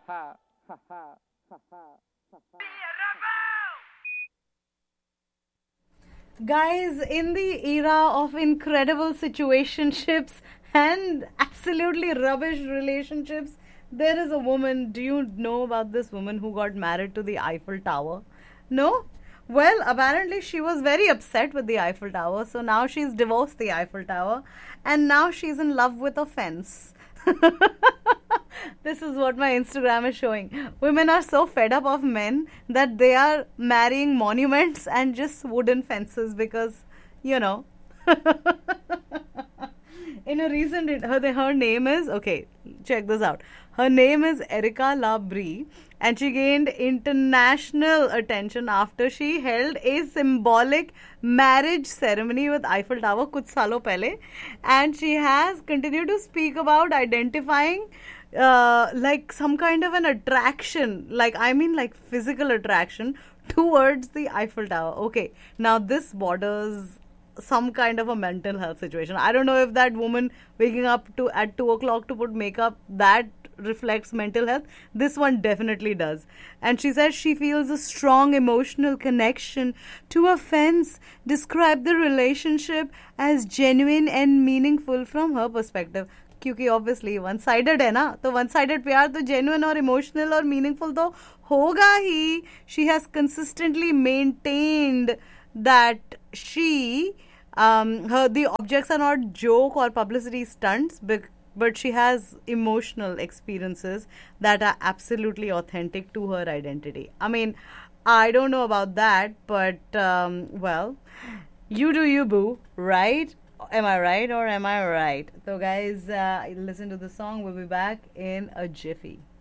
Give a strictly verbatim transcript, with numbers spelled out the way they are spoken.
Guys, in the era of incredible situationships and absolutely rubbish relationships, there is a woman. Do you know about this woman who got married to the Eiffel Tower? No? Well, apparently she was very upset with the Eiffel Tower, so now she's divorced the Eiffel Tower and now she's in love with a fence. This is what my Instagram is showing. Women are so fed up of men that they are marrying monuments and just wooden fences because, you know. In a recent, her, her name is, okay, check this out. Her name is Erica Labrie and she gained international attention after she held a symbolic marriage ceremony with Eiffel Tower kuch salo pehle, and she has continued to speak about identifying uh, like some kind of an attraction, like I mean like physical attraction towards the Eiffel Tower. Okay, now this borders some kind of a mental health situation. I don't know if that woman waking up to at two o'clock to put makeup, that reflects mental health. This one definitely does. And she says she feels a strong emotional connection to a fence. Describe the relationship as genuine and meaningful from her perspective. क्योंकि obviously one sided है ना, तो one sided प्यार तो genuine और emotional और meaningful तो होगा ही. She has consistently maintained that she um her the objects are not joke or publicity stunts, but but she has emotional experiences that are absolutely authentic to her identity. I mean, I don't know about that, but um, well, you do you, boo, right? Am I right or am I right? So guys, uh, listen to the song. We'll be back in a jiffy.